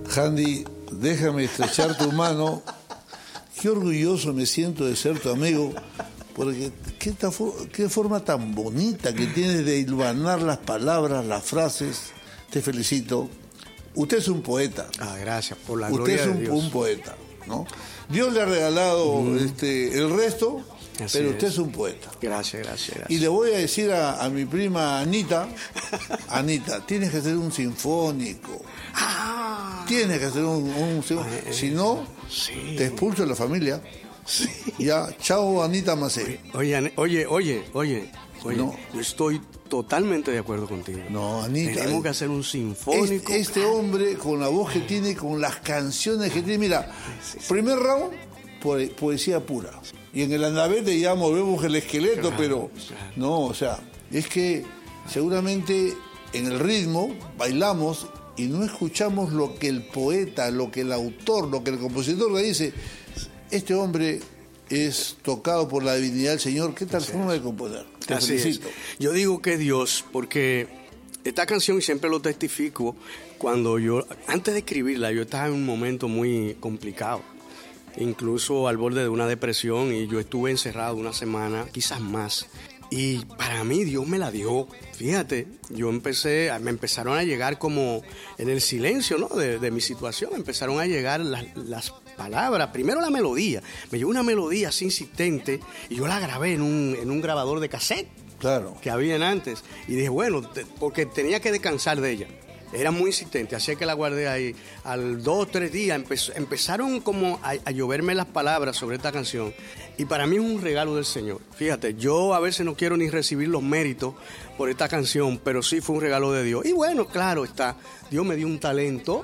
Handy, déjame estrechar tu mano. Qué orgulloso me siento de ser tu amigo, porque qué forma tan bonita que tienes de hilvanar las palabras, las frases. Te felicito. Usted es un poeta. Gracias por la gloria de Dios. Usted es un poeta, ¿no? Dios le ha regalado el resto, pero usted es un poeta. Gracias. Y le voy a decir a mi prima Anita, tienes que hacer un sinfónico. Tienes que hacer un sinfónico. Si no, te expulso de la familia. Sí. Ya, chao Anita Macé. Oye, no. Yo estoy totalmente de acuerdo contigo. No, Anita. Tenemos que hacer un sinfónico. Este hombre, con la voz que tiene, con las canciones que tiene, mira, primer round, poesía pura. Y en el andavete ya movemos el esqueleto, pero no, o sea, es que seguramente en el ritmo bailamos y no escuchamos lo que el poeta, lo que el autor, lo que el compositor le dice. Este hombre es tocado por la divinidad del Señor. ¿Qué tal forma de componer? Te felicito. Yo digo que Dios, porque esta canción, y siempre lo testifico, antes de escribirla, yo estaba en un momento muy complicado, incluso al borde de una depresión, y yo estuve encerrado una semana, quizás más. Y para mí Dios me la dio. Fíjate, me empezaron a llegar como en el silencio, ¿no? de mi situación, empezaron a llegar las palabras. Primero la melodía. Me llegó una melodía así insistente y yo la grabé en un grabador de cassette. Claro. Que habían antes. Y dije, bueno, porque tenía que descansar de ella. Era muy insistente, así que la guardé ahí. Al 2 o 3 días empezaron como a lloverme las palabras sobre esta canción. Y para mí es un regalo del Señor. Fíjate, yo a veces no quiero ni recibir los méritos por esta canción, pero sí fue un regalo de Dios. Y bueno, claro está, Dios me dio un talento.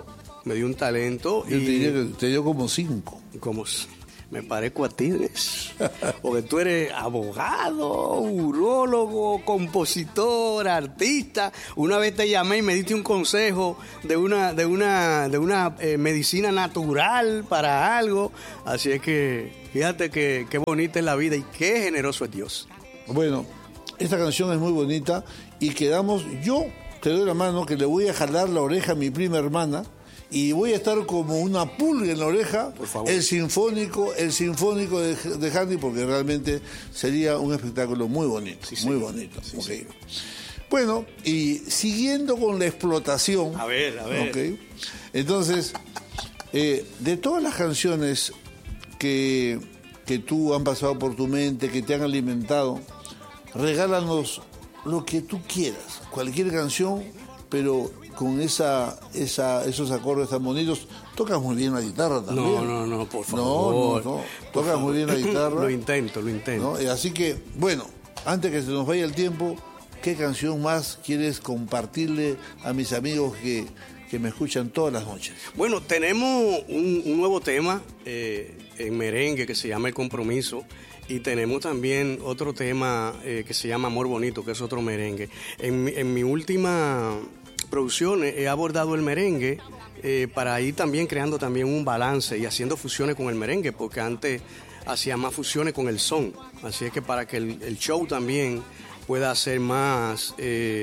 Y te dio como 5. Me parezco a ti, porque tú eres abogado, urólogo, compositor, artista. Una vez te llamé y me diste un consejo de una medicina natural para algo. Así es que fíjate qué bonita es la vida y qué generoso es Dios. Bueno, esta canción es muy bonita y yo te doy la mano que le voy a jalar la oreja a mi prima hermana. Y voy a estar como una pulga en la oreja, el sinfónico de Handy, porque realmente sería un espectáculo muy bonito, muy bonito. Sí, okay. Sí. Bueno, y siguiendo con la explotación. A ver. Okay, entonces, de todas las canciones que tú han pasado por tu mente, que te han alimentado, regálanos lo que tú quieras, cualquier canción, pero con esos acordes tan bonitos. Tocas muy bien la guitarra también. No, por favor. No. Tocas muy bien la guitarra. Lo intento. ¿No? Así que, bueno, antes que se nos vaya el tiempo, ¿qué canción más quieres compartirle a mis amigos que me escuchan todas las noches? Bueno, tenemos un nuevo tema en merengue que se llama El Compromiso. Y tenemos también otro tema que se llama Amor Bonito, que es otro merengue. En mi última producción he abordado el merengue para ir también creando también un balance y haciendo fusiones con el merengue, porque antes hacía más fusiones con el son. Así es que para que el show también pueda ser más,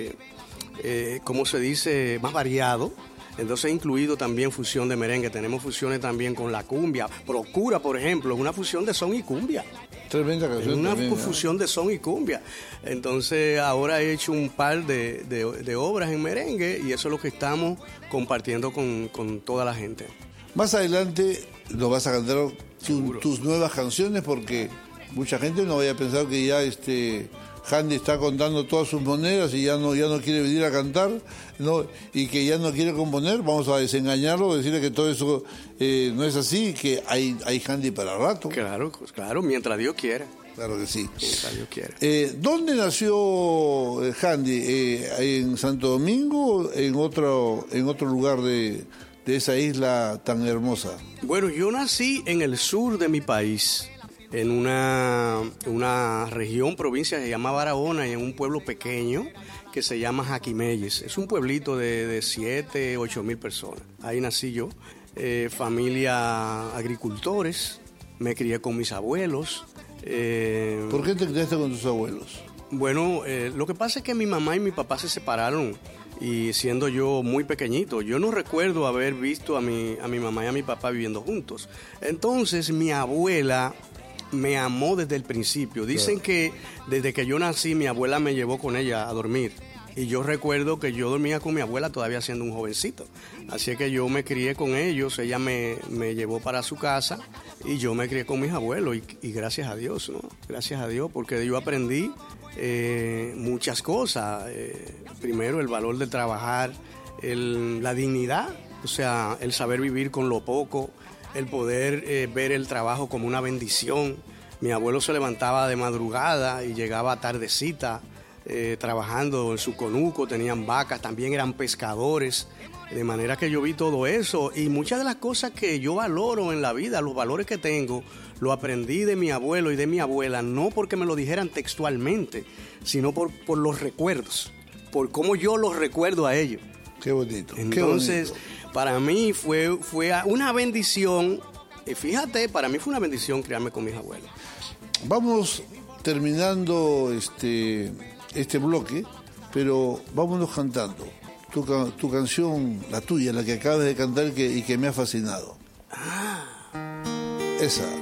¿cómo se dice?, más variado. Entonces he incluido también fusión de merengue. Tenemos fusiones también con la cumbia. Procura, por ejemplo, es una fusión de son y cumbia. Tremenda canción. Una fusión de son y cumbia. Entonces ahora he hecho un par de obras en merengue y eso es lo que estamos compartiendo con toda la gente. Más adelante nos vas a cantar tus nuevas canciones, porque mucha gente no vaya a pensar que ya Handy está contando todas sus monedas y ya no quiere venir a cantar, ¿no? Y que ya no quiere componer. Vamos a desengañarlo, decirle que todo eso no es así, que hay Handy para rato. Claro, mientras Dios quiera. Claro que sí. Mientras Dios quiera. ¿Dónde nació Handy? ¿En Santo Domingo o en otro lugar de esa isla tan hermosa? Bueno, yo nací en el sur de mi país, en una región, provincia que se llama Barahona, y en un pueblo pequeño que se llama Jaquimelles. Es un pueblito de 7, 8 mil personas. Ahí nací yo. Familia agricultores, me crié con mis abuelos. ¿Por qué te criaste con tus abuelos? Bueno, lo que pasa es que mi mamá y mi papá se separaron y siendo yo muy pequeñito. Yo no recuerdo haber visto a mi mamá y a mi papá viviendo juntos. Entonces mi abuela me amó desde el principio. Dicen que desde que yo nací mi abuela me llevó con ella a dormir. Y yo recuerdo que yo dormía con mi abuela todavía siendo un jovencito. Así que yo me crié con ellos, ella me llevó para su casa y yo me crié con mis abuelos. Y gracias a Dios, ¿no? Gracias a Dios, porque yo aprendí muchas cosas. Primero, el valor de trabajar, la dignidad, o sea, el saber vivir con lo poco, el poder ver el trabajo como una bendición. Mi abuelo se levantaba de madrugada y llegaba tardecita, trabajando en su conuco, tenían vacas, también eran pescadores, de manera que yo vi todo eso y muchas de las cosas que yo valoro en la vida, los valores que tengo, lo aprendí de mi abuelo y de mi abuela, no porque me lo dijeran textualmente, sino por los recuerdos, por cómo yo los recuerdo a ellos. Qué bonito. Entonces, qué bonito. Para mí fue una bendición, fíjate, para mí fue una bendición criarme con mis abuelos. Vamos terminando este bloque, pero vámonos cantando. Tu canción, la tuya, la que acabas de cantar y que me ha fascinado. Esa.